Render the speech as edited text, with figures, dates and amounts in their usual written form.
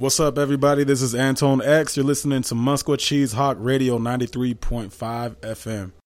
What's up, everybody? This is Antone X. You're listening to Musquat Cheese Hawk Radio 93.5 FM.